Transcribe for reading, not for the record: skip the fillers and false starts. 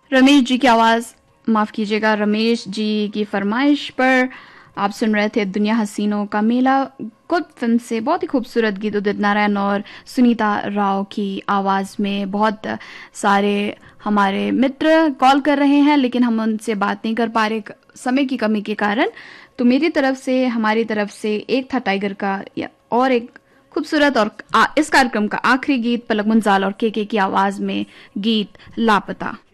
रमेश जी की आवाज़, माफ़ कीजिएगा, रमेश जी की फरमाइश पर आप सुन रहे थे दुनिया हसीनों का मेला। गुड फिल्म से बहुत ही खूबसूरत गीत उदित नारायण और सुनीता राव की आवाज़ में। बहुत सारे हमारे मित्र कॉल कर रहे हैं लेकिन हम उनसे बात नहीं कर पा रहे समय की कमी के कारण। तो मेरी तरफ से, हमारी तरफ से एक था टाइगर का और एक खूबसूरत और इस कार्यक्रम का आखिरी गीत पलक मुंजाल और के की आवाज़ में गीत लापता।